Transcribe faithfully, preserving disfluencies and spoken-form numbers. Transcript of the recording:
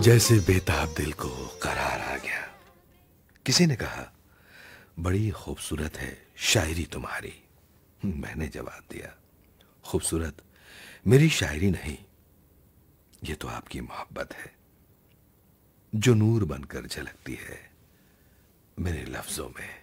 जैसे बेताब दिल को करार आ गया। किसी ने कहा, बड़ी खूबसूरत है शायरी तुम्हारी। मैंने जवाब दिया, खूबसूरत मेरी शायरी नहीं, ये तो आपकी मोहब्बत है, जो नूर बनकर झलकती है मेरे लफ्जों में।